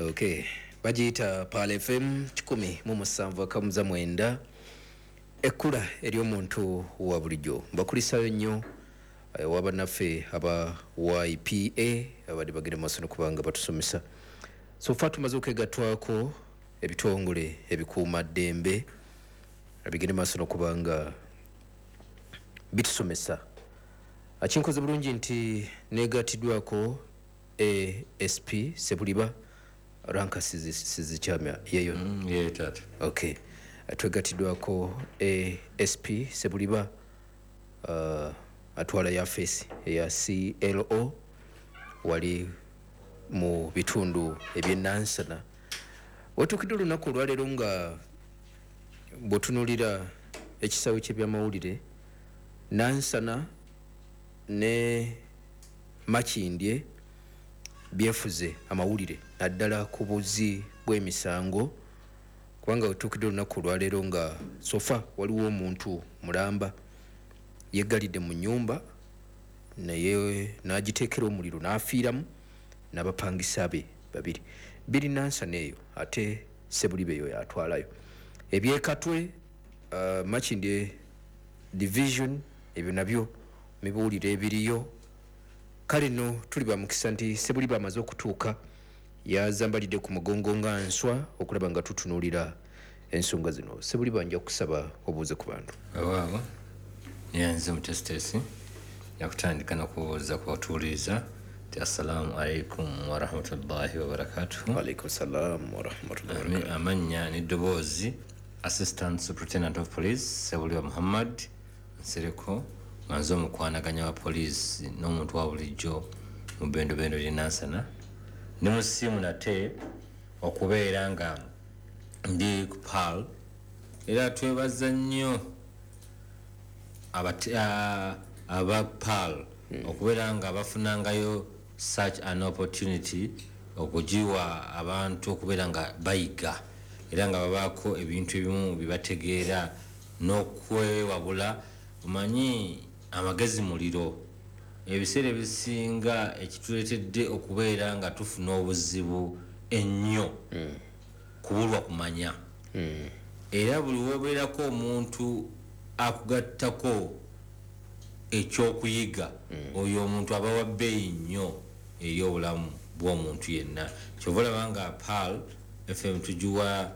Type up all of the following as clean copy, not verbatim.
Okay. Bajita Pal FM 107.9 ekula eri omuntu wa bulijjo mbakurisayo nnyo wabannaffe aba YPA abadde bagenda maaso kubanga batusomesa so far tumaze okwegattwako ebitongole ebikuuma ddembe abigenda maaso kubanga bitusomesa akinkoze bulungi nti negatiddwako ASP Sebuliba ranka sizikyamya yeyo yeah tata okay atwegatiddwako ASP Sebuliba atwala ya face ya CLO wali mu bitundu ebyennansana watukidde olunaku olwaleero nga bwotunulira ekisawe ky'ebyamawulire Nansana ne Makindye byefuze amawulire naddala ku buzi bw'emisango kubanga wetukidde olunaku olwaleero nga sofa waliwo omuntu mulamba yeggalidde mu nnyumba naye n'agiteekera omuliro n'afiiramu n'abapangisa be babiri biri Nansana eyo ate Sebuliba eyo yatwalayo ebyekatwe Makindye division ebyo nabyo mibuulire ebiriyo kale no tuli bamukisa nti Sebuliba amaze okutuuka yazambalidde ku mugongo nga nswa okulaba nga tutunuulira ensonga zino Sebuliba nja kusaba obuuze ku bantu waawa yanze mutestesi yakutandika n'okubuuza kubatuuliriza ti assalamu alaikum wa rahmatullahi wa barakatuhu wa alaikum salam wa rahmatullahi wa barakatuhu amanya ni ddoboozi Assistant Superintendent of Police Sebuliba Muhammad Nsereko manzo mukwanaganya wa police n'omuntu wa bulijjo mu bendo lye Nansana ne musimu nate okubeera nga ndi ku PAL era twebaza nnyo aba PAL okubeera nga bafunangayo such an opportunity okujiwa abantu okubeera nga bayiga era nga babaako ebintu ebimu bibategeera n'okwewabula omanyi amagezi muliro ebiseera ebisinga ekituletedde okubeera nga tufuna obuzibu ennyo kubulwa kumanya era buli webeerako omuntu akugattako ekyokuyiga oyo omuntu aba wa bbeeyi nnyo eri obulamu bw'omuntu yenna kyova olaba nga PAL FM tujuwa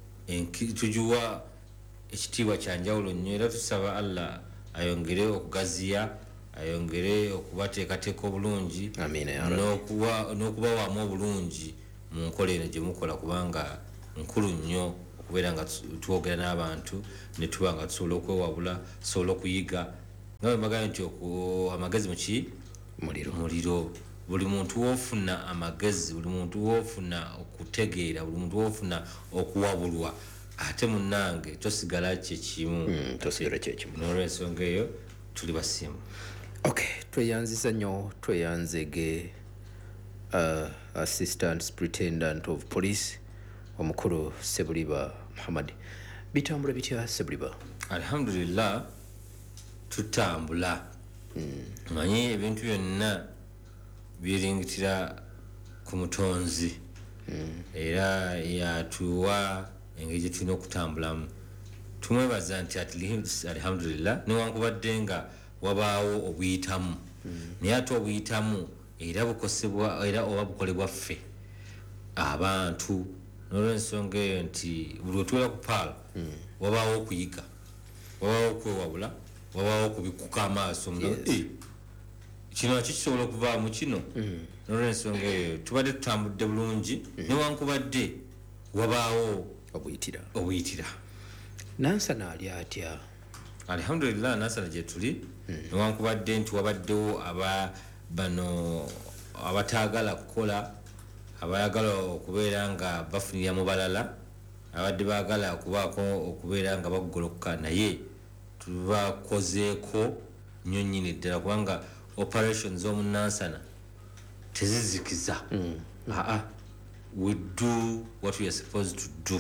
ekitiibwa kya njawulo nnyo era tusaba Allah ayongere okugaziya ayongere okubateekateeka obulungi n'okubawaamu obulungi mu nkola eno gye mukola kubanga nkulu nnyo okubeera nga twogera n'abantu ne tuba nga tusobola okwewabula tusobola okuyiga nga bwe mbagala nti amagezi muki muliro buli muntu woofuna amagezi buli muntu woofuna okutegeera buli muntu woofuna okuwabulwa ate munnange tosigala kyekimu n'olw'ensonga eyo tuli basimu okay tweyanziza nnyo tweyanzege Assistant Superintendent of Police omukulu Sebuliba Muhammad bitambula bitya Sebuliba alhamdulillah tutambula manyi ebintu byonna biringitira ku mutonzi era yatuwa engeri gye tulina okutambulamu tumwebaza nti alhamdulillah newankubadde nga wabaawo obuyitamu naye ate obuyitamu era bukosebwa era oba bukolebwa ffe abantu n'olw'ensonga eyo nti buli wetubeera ku PAL wabaawo okuyiga wabaawo okwewabula wabaawo okubikuka amaaso kino nakyo kisobola okuvaamu kino n'olw'ensonga eyo tubadde tutambudde bulungi newankubadde wabaawo obuyitira Nansana ali atya alhamdulillah Nansana gye tuli newankubadde nti wabaddewo bano abataagala kukola abayagala okubeera nga bafunira mu balala abadde baagala okubeera nga bagoloka naye tubakozeeko nnyo nnyini ddala kubanga operations z'omu Nansana tezizikiza we do what we are supposed to do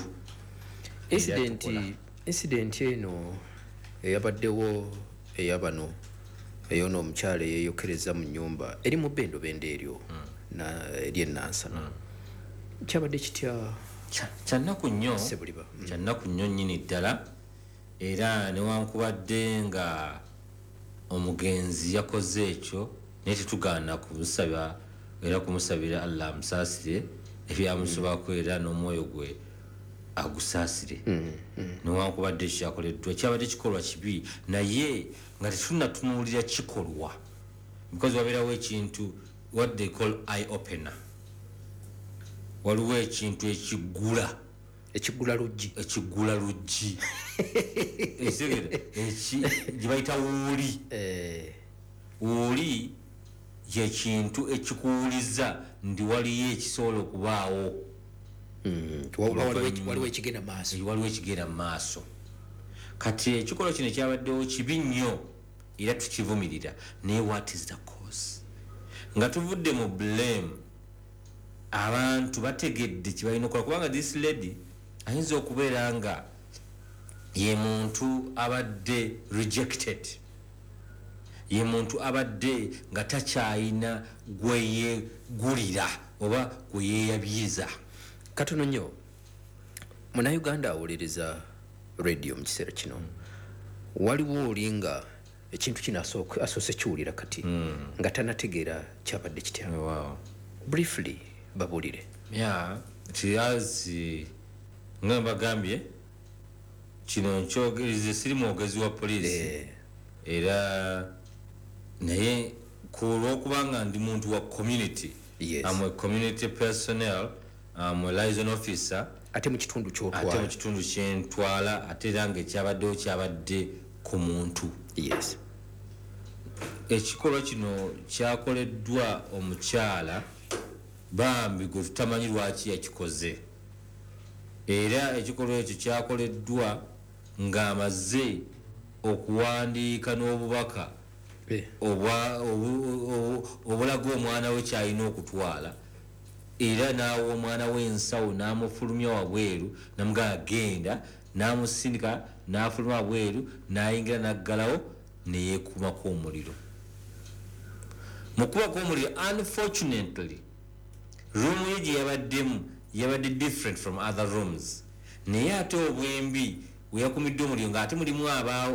incident eno eyabaddewo eyabano eyono omukyala eyeyokereza mu nnyumba eri mu bendo eryo na eri Nansana kyabadde kitya kyannaku nnyo Sebuliba kyannaku nnyo nnyini ddala era newankubadde nga omugenzi yakoze ekyo naye tetugaana kumusaba era kumusabira allah amusaasire ebyamusobako era n'omwoyo gwe agusaasire newankubadde ekyakoleddwa kyabadde kikolwa kibi naye nga tetunatunuulira kikolwa because wabeerawo ekintu what they call eye opener waliwo ekintu ekiggula luggi ekitegeera gye bayita wooli wooli yekintu ekikuwuliza ndi waliyo ekisobola okubaawo waliwo ekigenda mu maaso kati ekikolwa kino kyabaddewo kibi nnyo era tukivumirira naye what is the cause nga tuvudde mu blame abantu bategedde kibalina okukola kubanga this lady ayinza okubeera nga ye muntu abadde rejected ye muntu abadde nga takyayina gweyegulira oba gweyeyabyiza katono nnyo munauganda awolereza radio mu kiseera kino waliwo oli nga ekintu kino asoose kiwulira kati nga tanategeera kyabadde kitya briefly babuulire tiyazi nga mbagambye kino nkyogerize siri mwogezi wa poliisi era naye kulwokubanga ndi muntu wa community I'm a community personnel I'm a liaison officer ate mu kitundu kyentwala ate era nga ekyabaddewo kyabadde ku muntu ekikolwa kino kyakoleddwa omukyala bambi gwe tutamanyi lwaki yakikoze era ekikolwa ekyo kyakoleddwa ng'amaze okuwandiika n'obubaka obulaga omwana we kyalina okutwala era n'awa omwana we ensawo n'amufulumya wabweru namugamba genda n'amusindika n'afuluma wabweru n'ayingira n'aggalawo neyeekumako omuliro mu kubako omuliro unfortunately room ye gye yabaddemu yabadde different from other rooms naye ate obwembi weyakumidde omuliro ng'ate mulimu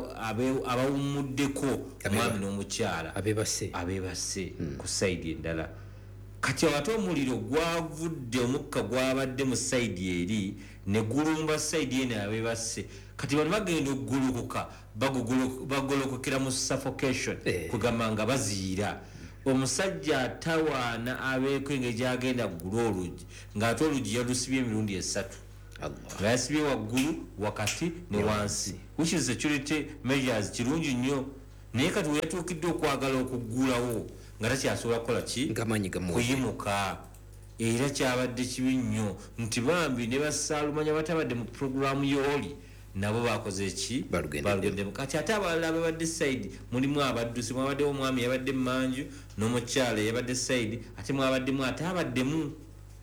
abawumuddeko omwami n'omukyala abeebase ku sayidi endala kati ate omuliro gwavudde omukka gwabadde mu sayidi eri ne gulumba sayidi eno abeebase kati bano bagenda okugulukuka bagolokokera mu suffocation kugamba nga baziira omusajja atawaana abeeko engeri gyagenda kugula oluggi ng'ate oluggi yalusibye emirundi 3 nga yasibye waggulu wakati ne wansi which is security measures kirungi nnyo naye kati weyatuukidde okwagala okuggulawo nga takyasobola kukola ki kuyimuka era kyabadde kibi nnyo nti bambi ne basaalumanya batabadde mu puroguramu y'oli nabo bakoze eki balugendemu kati ate abalala ababadde sayidi mulimu abaddusi mwabaddewo omwami yabadde manju n'omukyala yabadde sayidi ate mwabaddemu ate abaddemu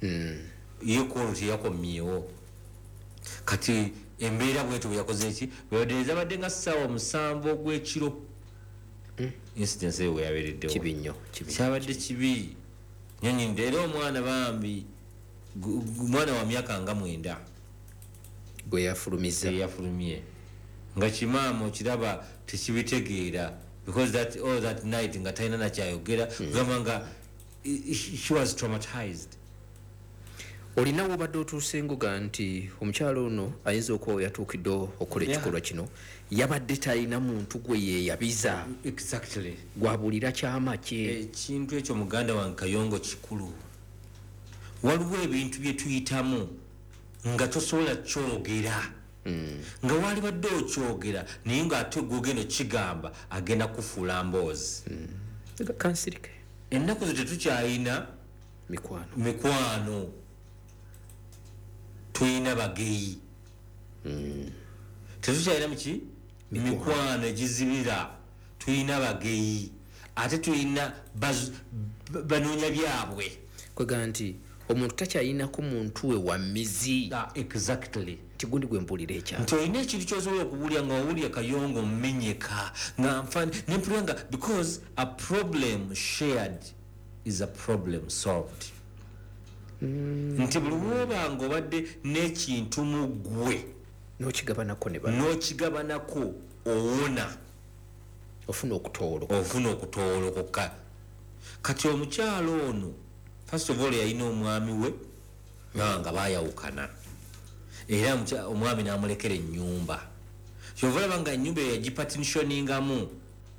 yekoolo teyakomyewo kati embeera bwetu bweyakoze eki bwebadde zabadde nga ssaawa 7 ogw'ekiro incidence eyo weyabeereddewo kyabadde kibi nyonyinde era omwana bambi mwana wa myaka nga 9 gwe yafulumye nga kimaama okiraba tekibitegeera because that night nga talina nakyayogera kugamba nga she was traumatized olinawo obadde otuusenguga nti omukyalo ono ayinza okuba yatuukidde okukola ekikolwa kino yabadde talina muntu gwe yeeyabiza gwabuulira kyama kye ekintu ekyo muganda wange Kayongo kikulu waliwo ebintu bye tuyitamu nga tosobola kyogera nga wali badde okyogera naye ng'ate gwogenda kigamba agenda kufuula mboozi kansirike ennaku zo tetukyayina mikwano tuyina bageyi tetukyalina muki mikwano egizibira tuyina bageyi ate tuyina banoonya byabwe kwega nti omuntu takyayinako muntu we wa mizi exactly tigundi gwe mpuulira ekyalo nti olina ekintu kyosobola okuwulira nga wawulira Kayongo mmenyeka nga nempulira nga because a problem shared is a problem solved nti buli lwobanga obadde n'ekintu mu ggwe n'okigabanako owona ofuna okutoolokoka. Kati omukyalo ono first of all yalina omwami we nga bayawukana era omwami n'amulekera ennyumba kyova olaba nga ennyumba eyo yagipatinishoningamu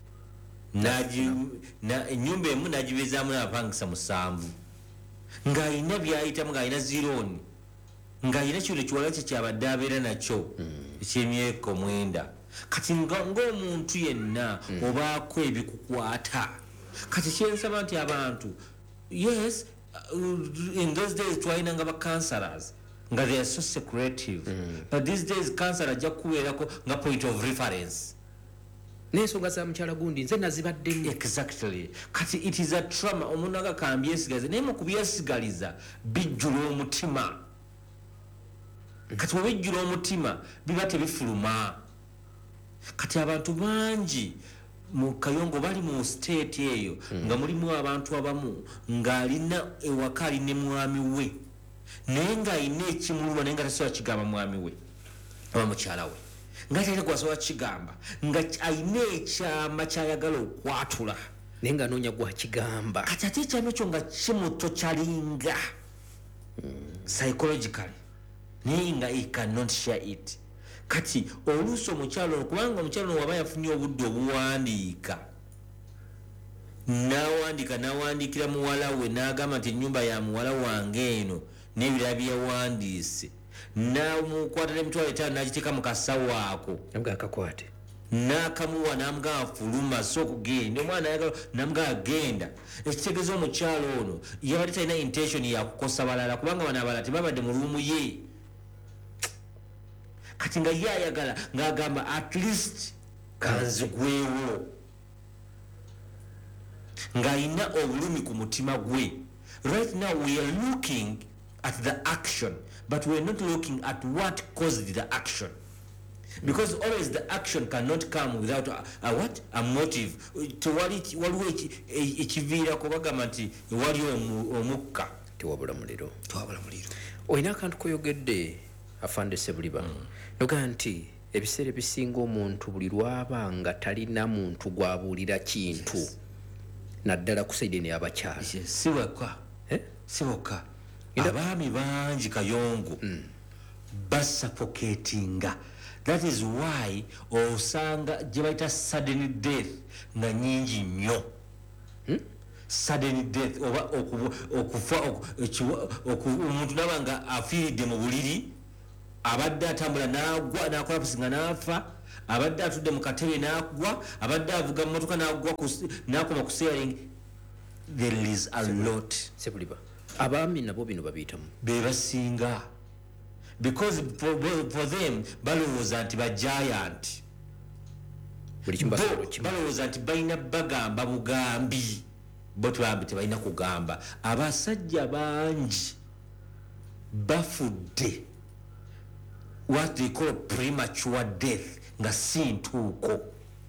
ennyumba emu n'agibezaamu n'abapangisa 7 ng'alina byayitamu ng'alina zirooni ng'alina kino kiwala kye kyabadde abeera nakyo eky'emyaka 9 kati ng'omuntu yenna obaako ebikukwata kati kyensaba nti abantu yes in those days twalinanga ba counselors nga they are so secretive but these days counselor ajja kukubeerako nga point of reference n'ensonga za mukyala gundi nze nazibaddemu. Exactly. Kati it is a trauma omuntu agakambye yesigaliza naye mu kubyesigaliza bijjula omutima kati webijjula omutima biba tebifuluma. Kati abantu bangi mu Kayongo bali mu state eyo nga mulimu abantu abamu ng'alina ewaka aline mwami we naye ng'alina ekimuluma naye nga tasobola kigamba mwami we oba mukyala we ng'atera gwasobola kigamba nga alina ekyama kyayagala okwatula naye nga anoonya gwakigamba kati ate ekyama ekyo nga kimuto kyalinga psychologically naye nga he cannot share it. Kati oluusi omukyalo ono kubanga omukyalo ono waba yafunye obudde obuwandiika n'awandiikira muwala we n'agamba nti ennyumba ya muwala wange eno n'ebirala bye yawandiise n'amukwata n'emitwalo 5 n'agiteeka mu kasawo ako akakwate n'akamuwa n'amugamba fuluma so okugenda omwana ayagala n'amugamba genda ekitegeeza omukyalo ono yabadde talina intention yakukosa balala kubanga bano abalala tebabadde mu luumu ye kati nga ye ayagala ng'agamba at least kanzigwewo ng'alina obulumi ku mutima gwe. Right now we are looking at the action but we are not looking at what caused the action because always the action cannot come without a motive. Waliwo ekiviirako bagamba nti wali omukka tewabula muliro. Olina akantu koyogedde afande Sebuliba noga nti ebiseera ebisinga omuntu buli lwaba nga talina muntu gwabuulira kintu naddala ku saidi n'abakyala siwaka abaami bangi Kayongo basuffocatinga. That is why osanga gye bayita sudden death nga nyingi nnyo. Sudden death oba okufa omuntu naba nga afiiridde mu buliri abadde atambula n'agwa n'akola pusinga n'afa abadde atudde mu katebe n'agwa abadde avuga mu motoka n'agwa n'akoma ku steering. There is a lot. Sebuliba abaami nabo bino babiyitamu be basinga because for them balowooza nti ba giant balowooza nti balina bagamba bugambi bo tebalina kugamba. Abasajja bangi bafudde what they call premature death nga si ntuuko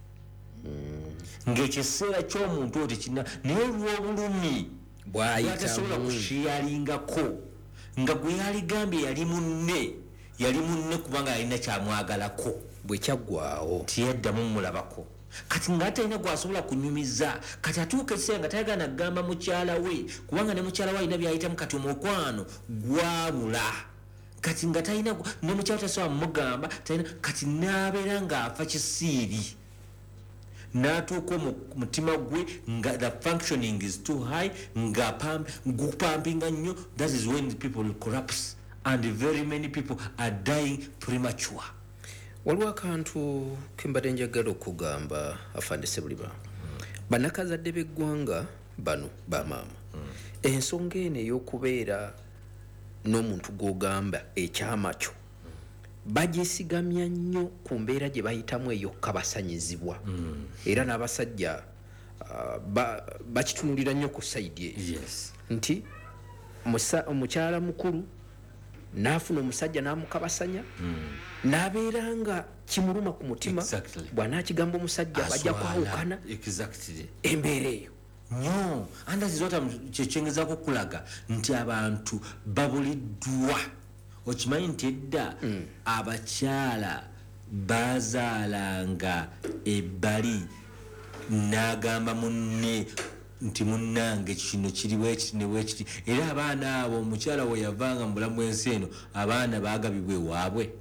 ng'ekiseera ky'omuntu oyo tekina naye olw'obulumi bw'atasobola kushiyalingako nga gwe yaligambye yali munne kubanga yalina kyamwagalako bwe kyaggwaawo tiyaddamu mulabako. Kati ng'atalina gwasobola kunyumiza kati atuuka ekiseera nga tayagala nagamba mukyala we kubanga ne mukyala we alina byayitamu kati omukwano gwabula kati nga talina ne mukyala tasobola mugamba kati n'abeera ng'afa kisiiri n'atuuka mutima gwe nga the functioning is too high nga gupampinga nnyo. That is when people collapse and very many people are dying premature. Waliwo akantu kembadde njagala okugamba afande Sebuliba bannakazadde b'eggwanga bano bamaama ensonga eno ey'okubeera n'omuntu gw'ogamba ekyama kyo bagisigamya nnyo ku mbeera gye bayitamu ey'okkabasanyizibwa era n'abasajja bakitunulira nnyo ku sayidi eyo nti omukyala mukulu n'afuna omusajja n'amukabasanya n'abeera nga kimuluma ku mutima bw'anaakigamba omusajja bajja kwawukana embeera eyo nnyo andazizota kyekyengezako kulaga nti abantu babuliddwa okimanyi nti edda abakyala bazaalanga ebbali n'agamba munne nti munnange kino kiri bwekiti ne bwekiti era abaana abo omukyala we yavanga mu bulamu bw'ensi eno abaana baagabibwa ewaabwe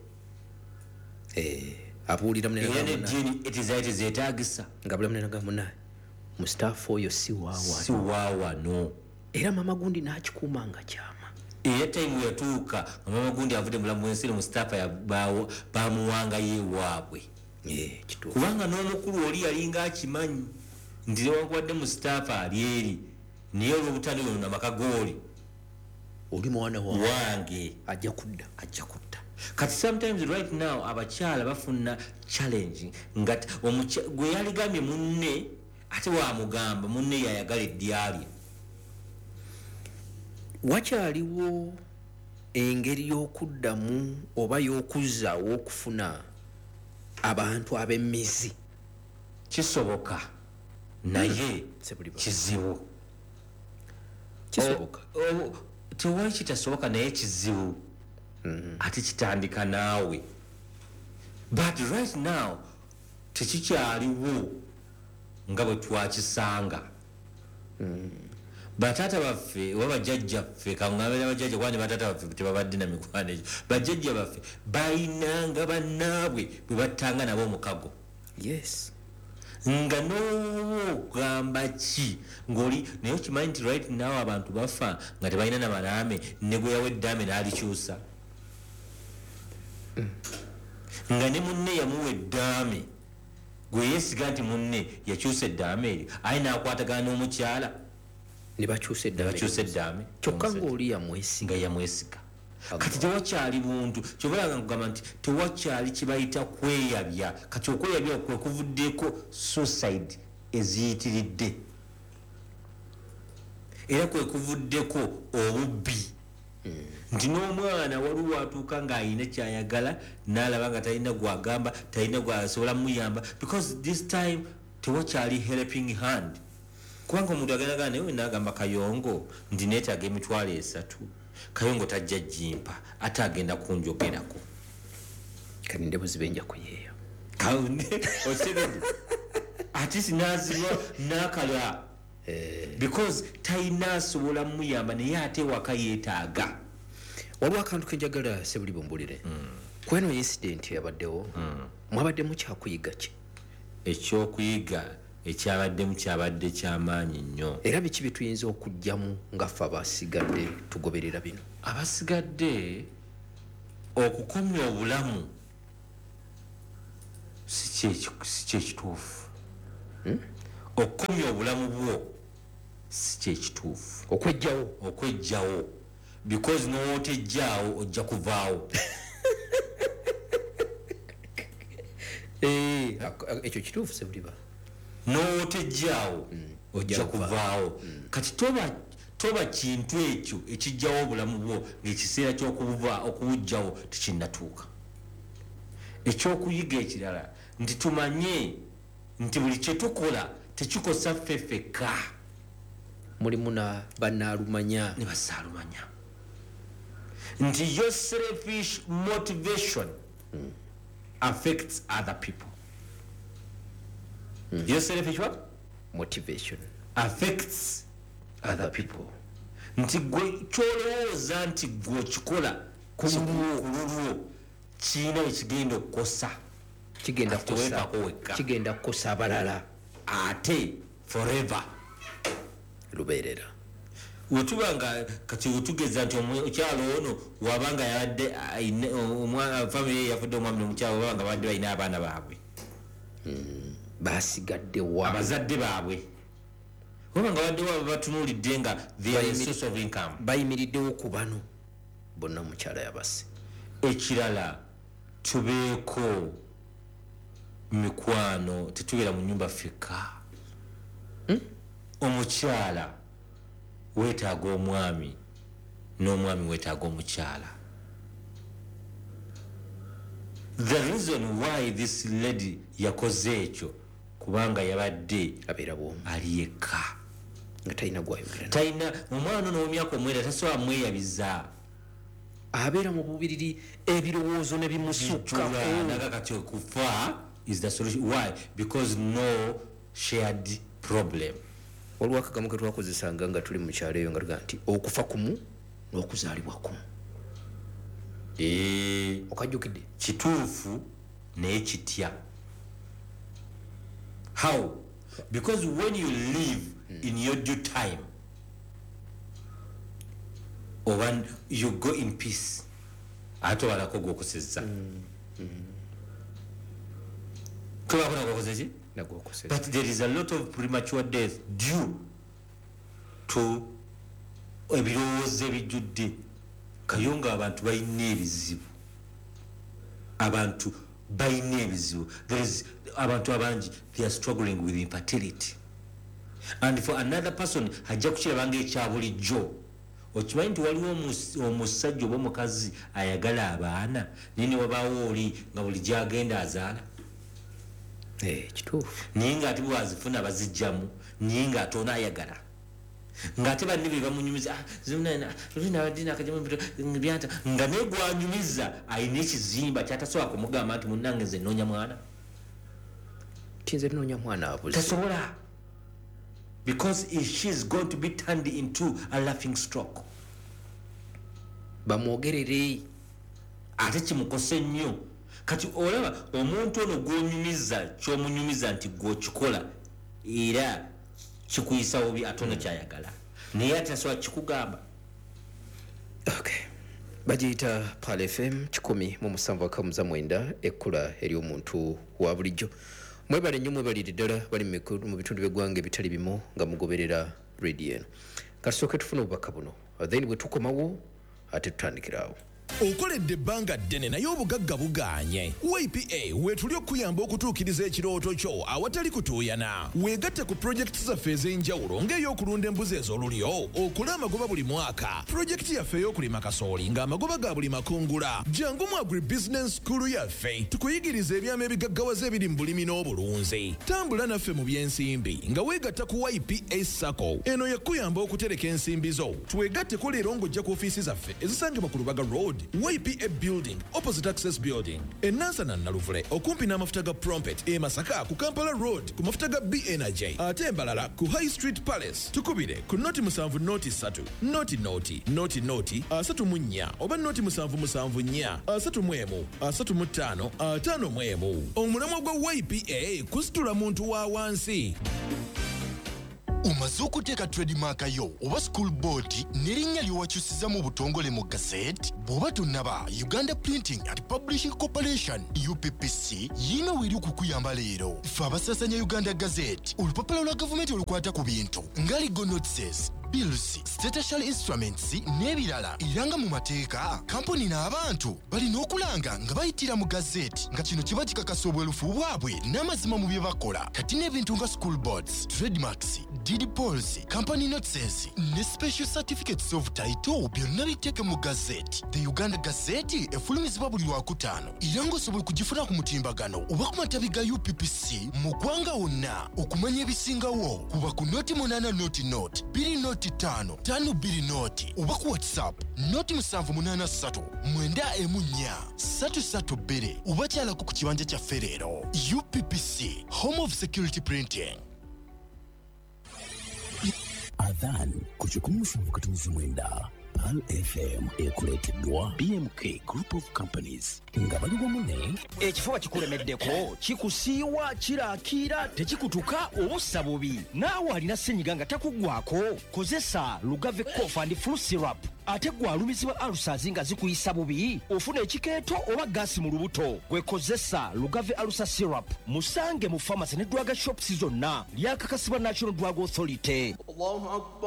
abuulira eddiini etizaite zeetaagisa nga bulamu nenaga munaye mustaafu oyo si waawano era mama gundi n'akikuuma nga kyama era tayimu yatuuka nga mama gundi avudde mulamu bw'ensi eno mustaafa bamuwangayo ewaabwe kubanga n'omukulu oli yalinga akimanyi nti newankubadde mustaafa ali eri naye olw'obutali ono namaka gooli oli mwana wange ajja kudda kati sometimes right now abakyala bafuna challenge nga gwe yaligambye munne ate wamugamba munne yayagala eddya lye wakyaliwo engeri y'okuddamu oba y'okuzzaawo okufuna abantu ab'emmizi kisoboka naye kizibu tewali kitasoboka naye kizibu ate kitandika naawe but right now tekikyaliwo nga bwe twakisanga bataata baffe oba bajjajjaffe kaŋŋambira bajjajja kuba ne bataata baffe tebabadde na mikwano egyo bajjajja baffe bayinanga bannaabwe bwe battanga nabo omukago yes nga nogamba ki ng'oli naye okimanyi nti right now abantu bafa nga tebalina namalaame ne gwe yawa eddaame n'alikyusa nga ne munne yamuwa eddaame gwe yeesiga nti munne yakyusa eddaame eryo aye n'akwatagana n'omukyala ne bakyusa eddaame kyokka ng'oli yamwesiga kati tewakyali buntu kyobalanga nkugamba nti tewakyali kibayita kweyabya kati okweyabya kwe kuvuddeko suicide eziyitiridde era kwe kuvuddeko obubbi nti n'omwana waliwo atuuka ng'ayina kyayagala n'alaba nga talina gwagamba talina gwasobola muyamba because this time tewakyali helping hand kubanga omuntu agendagana naye wenagamba Kayongo ndi neetaaga emitwalo 3 Kayongo tajja jimpa ate agenda kunjogerako kaninde buzibenja kuyeyo kaunde otegedde ati sinaziba nakala because taina asobola muyamba naye ate waka yeetaaga waliwo akantu kenjagala sebuli bumbulire kweno incident yabaddewo mwabadde mukyakuyiga ki ekyokuyiga ekyabaddemu kyabadde kyamaanyi nnyo era biki bituyinza okujjamu ngaffe abasigadde tugoberera bino abasigadde okukomya obulamu si kyekituufu okukomya obulamu bwo si kyekituufu okwejjawo because n'otejjaawo ojja kuvaawo ekyo kituufu sebuliba n'otejjaawo ojja kuvaawo kati toba kintu ekyo ekijjawo obulamu bwo ng'ekiseera ky'okubujjawo tekinnatuuka ekyokuyiga ekirala nti tumanye nti buli kyetukola tekikosa ffeffekka mulimu na bannaalumanya ne basaalumanya nti your selfish motivation affects other people. Your selfish what? Motivation affects other people. Nti gwe kyolowooza nti gwe okikola kululwo kiina ekigenda okukosa kigenda kukosa abalala ate forever lubeerera wetubanga kati wetugeza nti omukyalo ono wabanga yabadde famire yafudde omwami nomukyalo wabanga badde balina abaana baabwe basigadde abazadde baabwe wabanga badde waba batunuulidde nga their source of income bayimiriddewo ku bano bonna omukyala yabase ekirala tubeeko mikwano tetubeera mu nyumba ffekka omukyala weetaaga omwami n'omwami weetaaga omukyala. The reason why this lady yakoze ekyo kubanga yabadde abeera bwomu ali yekka nga talina gwayogera talina omwana n'omyaka omwera tasobola mweyabiza abeera mu bubiriri ebirowoozo ne bimusukka naga kati okufa is the solution. Why? Because no shared problem. waliwo akagamu ke twakozesanga nga tuli mu kyalo eyo nga tugaa nti okufa kumu n'okuzaalibwa kumu okajjukidde kituufu naye kitya. How? Because when you live in your due time or when you go in peace ate walako gwokosezza tubakona gwokoseki. But there is a lot of premature death due to ebirowoozo ebijjudde kayonga. Abantu balina ebizibu, abantu balina ebizibu. There is abantu abangi they are struggling with infertility, and for another person ajja kukirabanga ekya bulijjo. Okimanyi nti waliwo omusajja oba omukazi ayagala abaana nini wabaawo oli nga buli gyagenda azaala kituufu naye ngaate bwazifuna bazijjamu naye ngaate ono ayagala ngaate banne be bamunyumiza nga naye gwanyumiza alina ekizimba kyatasobola kumugamba nti munnange nze nnoonya mwana tinze nnoonya mwana abuze tasobola because she is going to be turned into a laughing stock. bamwogerere ate kimukose nnyo kati olaba omuntu ono gwonyumiza kyomunyumiza nti gwokikola era kikuyisa obi ate ono kyayagala naye ate asobola kikugamba. Okay. bagiyita Pal FM 107.9 ekkula ery'omuntu wa bulijjo. Mwebale nnyo mwebalire ddala bali mu bitundu by'eggwanga ebitali bimu nga mugoberera radio eno. Kasooke tufuna obubaka buno then bwe tukomawo ate tutandikiraawo. Okoledde ebbanga ddene naye obugagga bugaanye. YPA weetuli okuyamba okutuukiriza ekirooto kyo awatali kutuuyana. Weegatte ku pulojekiti zaffe ez'enjawulo ng'ey'okulunda embuzi ez'olulyo, okula amagoba buli mwaka, pulojekiti yaffe ey'okulima kasooli ng'amagoba ga buli makungula. Jangu mu agribusiness school yaffe tukuyigiriza ebyama ebigaggawaza ebiri mu bulimi n'obulunzi. Tambula naffe mu by'ensimbi nga weegatta ku YPA Sacco. Eno yakuyamba okutereka ensimbi zo. Twegatteko leero ng'ojja ku ofiisi zaffe ezisangibwa ku Lubaga Road, YPA Building, opposite Access Building. Enansana Naluvule, okumpi n'amafuta ga Prompet, Masaka ku Kampala Road, ku mafuta ga B Energy. Ate Mbalala ku High Street Palace. Tukubire ku noti 7 noti 3, noti 34 oba noti 774 35 55. Omulamwa gwa YPA kusitula muntu wa wansi. Umaze okuteeka trademark yo oba school board n'erinnya lyowakyusiza mu butongole mu gazette bw'oba tonnaba Uganda Printing and Publishing Corporation UPPC yino weri okukuyamba leero. Ffe abasasanya Uganda Gazette olupapula lwa gavumenti olukwata ku bintu nga legal notices, bills, statutory instruments n'ebirala era nga mu mateeka kampuni n'abantu balina okulanga nga bayitira mu gazette nga kino kiba kikakasa obwerufu bwabwe n'amazima mu bye bakola. Kati n'ebintu nga school boards, trademarks, deed policy, company notices ne special certificates of title byonna biteeke mu gazette. The Uganda Gazette efulumizibwa buli Lwakutaano era ng'osobola kugifuna ku mutimbagano oba ku matabi ga UPPC mu ggwanga wonna. Okumanya ebisingawo kuba ku noti 8 noti 2 noti 5 2 noti oba ku WhatsApp noti 783 914 oba kyalako ku kibanja kyaffe leero. UPPC, Home of Security Printing. Adhan kuchukumufu katumizi mwenda Pal FM ekuleteddwa BMK Group of Companies nga bali bamune ekifuba kikulemeddeko kikusiiwa kiraakira tekikutuka obussa bubi naawe alina ssenyiga nga takuggwako kozesa Lugave Cough and Flu Syrup ate gwalumizibwa alusazi nga zikuyisa bubi ofuna ekikeeto oba gaasi mu lubuto gwekozesa Lugave Alusa Syrup musange mu pharmacy ne drug shops zonna lyakakasibwa National Drug Authority.